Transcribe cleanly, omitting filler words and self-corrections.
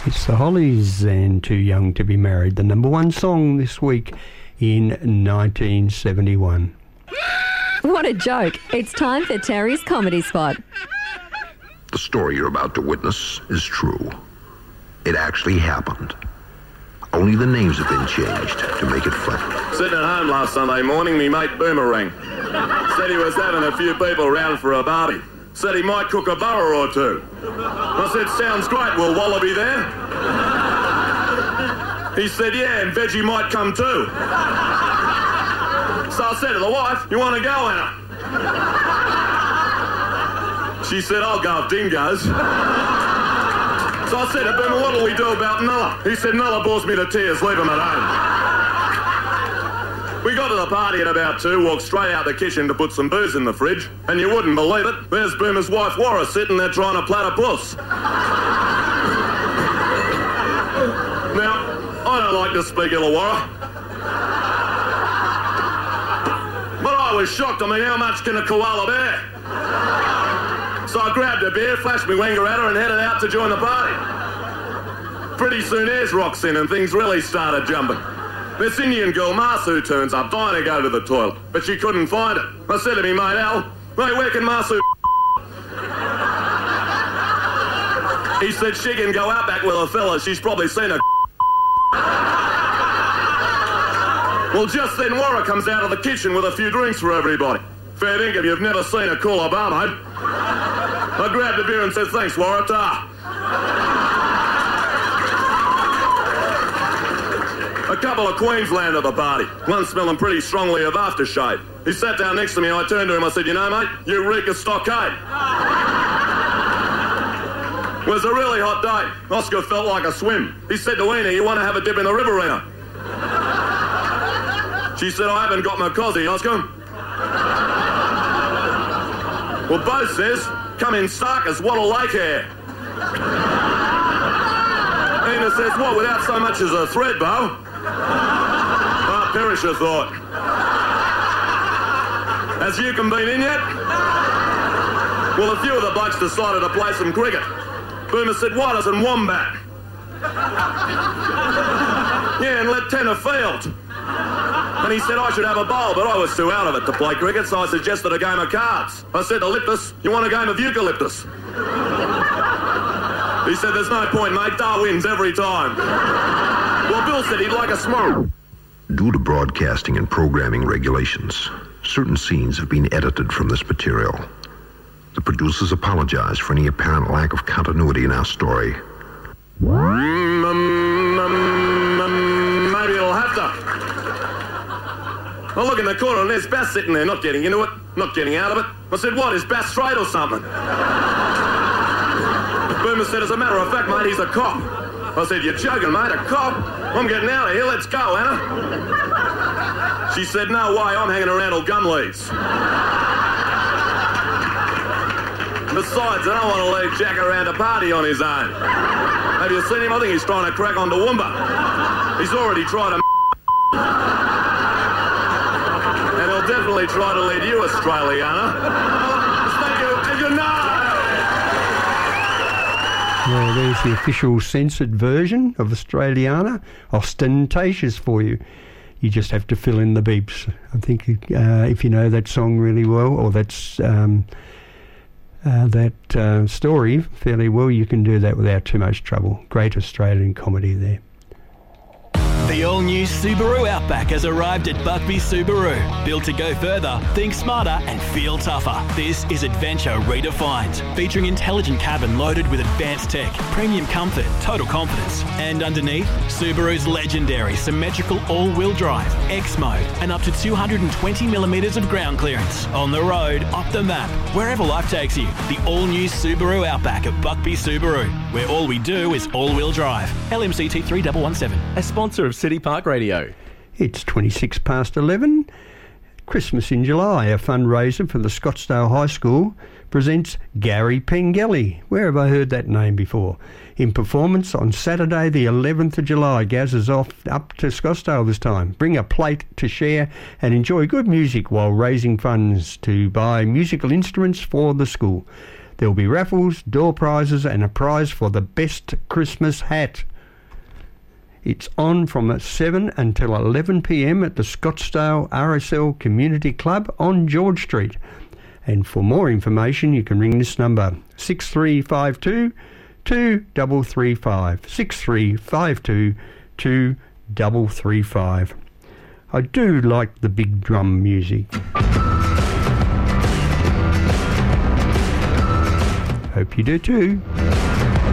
It's the Hollies and Too Young to Be Married, the number one song this week in 1971. What a joke. It's time for Terry's Comedy Spot. The story you're about to witness is true. It actually happened. Only the names have been changed to make it funny. Sitting at home last Sunday morning, me mate Boomerang said he was having a few people round for a barbie. Said he might cook a burger or two. I said, sounds great, will Wallaby there? He said, yeah, and Veggie might come too. So I said to the wife, you want to go, Anna? She said, I'll go if Dean goes. So I said to Boomer, what'll we do about Nulla? He said, Nulla bores me to tears, leave him at home. We got to the party at about 2, walked straight out the kitchen to put some booze in the fridge, and you wouldn't believe it, there's Boomer's wife, Warra, sitting there trying to platypus. Now, I don't like to speak ill of Warra, but I was shocked. I mean, how much can a koala bear? So I grabbed a beer, flashed my winger at her, and headed out to join the party. Pretty soon, Ayers rocks in, and things really started jumping. This Indian girl, Masu, turns up, dying to go to the toilet, but she couldn't find it. I said to me mate Al, mate, where can Masu He said she can go out back with a fella, she's probably seen a Well, just then Warra comes out of the kitchen with a few drinks for everybody. Fair dinkum, you've never seen a cooler bar, mate. I grabbed a beer and said, thanks, Warra, ta. A couple of Queensland at the party, one smelling pretty strongly of aftershave. He sat down next to me, I turned to him, I said, you know, mate, Eureka Stockade. It was a really hot day. Oscar felt like a swim. He said to Ena, you want to have a dip in the Riverina? She said, I haven't got my cosy, Oscar. Well, Bo says, come in stark as Wattle Lake hair. Ena says, what, without so much as a thread, Bo? Ah, Perisher thought. Has Yukon been in yet? Well, a few of the blokes decided to play some cricket. Boomer said, Wallace and Wombat. Yeah, and let Tenner field. And he said I should have a bowl, but I was too out of it to play cricket, so I suggested a game of cards. I said to Liptus, you want a game of eucalyptus? He said, there's no point, mate. Dar wins every time. Well, Bill said he'd like a smoke. Due to broadcasting and programming regulations, certain scenes have been edited from this material. The producers apologize for any apparent lack of continuity in our story. Maybe it'll have to. I look in the corner and there's Bass sitting there, not getting into it, not getting out of it. I said, what, is Bass straight or something? Boomer said, as a matter of fact, mate, he's a cop. I said, you're joking, mate, a cop? I'm getting out of here, let's go, Anna. She said, no way, I'm hanging around all gun leads. Besides, I don't want to leave Jack around a party on his own. Have you seen him? I think he's trying to crack on Toowoomba. He's already tried to and he'll definitely try to lead you, Australiana. Thank you, and good night. Well, there's the official censored version of Australiana, ostentatious for you. You just have to fill in the beeps. I think if you know that song really well, or that's that story fairly well, you can do that without too much trouble. Great Australian comedy there. The all-new Subaru Outback has arrived at Buckby Subaru. Built to go further, think smarter and feel tougher. This is adventure redefined. Featuring intelligent cabin loaded with advanced tech, premium comfort, total confidence. And underneath, Subaru's legendary symmetrical all-wheel drive, X-Mode, and up to 220mm of ground clearance. On the road, off the map, wherever life takes you. The all-new Subaru Outback at Buckby Subaru, where all we do is all-wheel drive. LMCT 3117, a sponsor of City Park Radio. It's 26 past 11. Christmas in July, a fundraiser for the Scottsdale High School presents Gary Pengelly. Where have I heard that name before? In performance on Saturday the 11th of July. Gaz is off up to Scottsdale this time. Bring a plate to share and enjoy good music while raising funds to buy musical instruments for the school. There will be raffles, door prizes and a prize for the best Christmas hat. It's on from 7 until 11 p.m. at the Scottsdale RSL Community Club on George Street. And for more information, you can ring this number, 6352 2335, 6352 2335. I do like the big drum music. Hope you do too.